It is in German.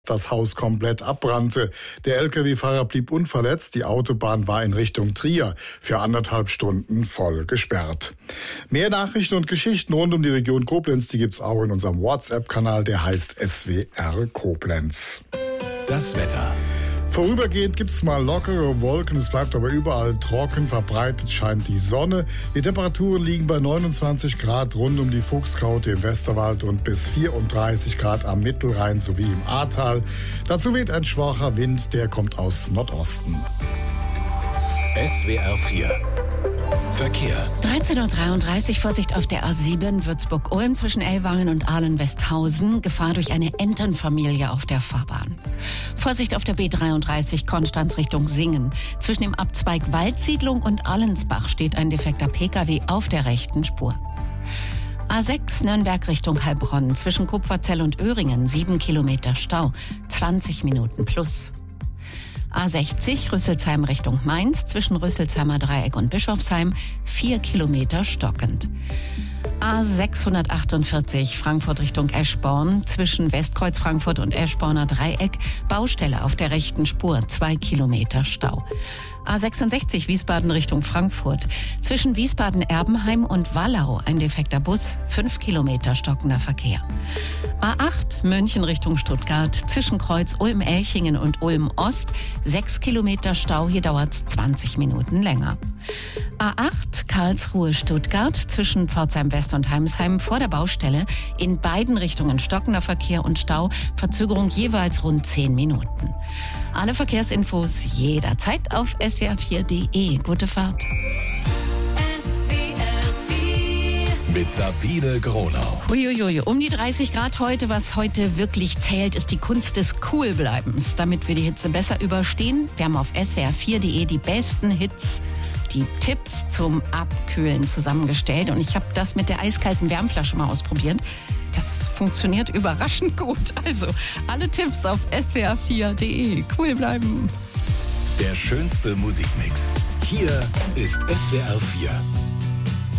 das Haus komplett abbrannte. Der Lkw-Fahrer blieb unverletzt. Die Autobahn war in Richtung Trier für 1,5 Stunden voll gesperrt. Mehr Nachrichten und Geschichten rund um die Region Koblenz, die gibt's auch in unserem WhatsApp-Kanal, der heißt SWR Koblenz. Das Wetter. Vorübergehend gibt's mal lockere Wolken, es bleibt aber überall trocken, verbreitet scheint die Sonne. Die Temperaturen liegen bei 29 Grad rund um die Fuchskraute im Westerwald und bis 34 Grad am Mittelrhein sowie im Ahrtal. Dazu weht ein schwacher Wind, der kommt aus Nordosten. SWR 4 Verkehr. 13:33 Uhr, Vorsicht auf der A7 Würzburg-Ulm zwischen Ellwangen und Ahlen-Westhausen. Gefahr durch eine Entenfamilie auf der Fahrbahn. Vorsicht auf der B33 Konstanz Richtung Singen. Zwischen dem Abzweig Waldsiedlung und Allensbach steht ein defekter Pkw auf der rechten Spur. A6 Nürnberg Richtung Heilbronn zwischen Kupferzell und Öhringen 7 Kilometer Stau, 20 Minuten plus. A60 Rüsselsheim Richtung Mainz zwischen Rüsselsheimer Dreieck und Bischofsheim 4 Kilometer stockend. A648 Frankfurt Richtung Eschborn zwischen Westkreuz Frankfurt und Eschborner Dreieck Baustelle auf der rechten Spur 2 Kilometer Stau. A66 Wiesbaden Richtung Frankfurt zwischen Wiesbaden-Erbenheim und Wallau ein defekter Bus 5 Kilometer stockender Verkehr. A8 München Richtung Stuttgart zwischen Kreuz Ulm-Elchingen und Ulm-Ost 6 Kilometer Stau, hier dauert es 20 Minuten länger. A8 Karlsruhe-Stuttgart zwischen Pforzheim-West und Heimsheim vor der Baustelle in beiden Richtungen stockender Verkehr und Stau, Verzögerung jeweils rund 10 Minuten. Alle Verkehrsinfos jederzeit auf swr4.de. Gute Fahrt. Mit Sabine Gronau. Uiuiui, um die 30 Grad heute. Was heute wirklich zählt, ist die Kunst des Coolbleibens. Damit wir die Hitze besser überstehen, wir haben auf swr4.de die besten Hits, die Tipps zum Abkühlen zusammengestellt. Und ich habe das mit der eiskalten Wärmflasche mal ausprobiert. Das funktioniert überraschend gut. Also alle Tipps auf swr4.de. Cool bleiben. Der schönste Musikmix. Hier ist SWR 4.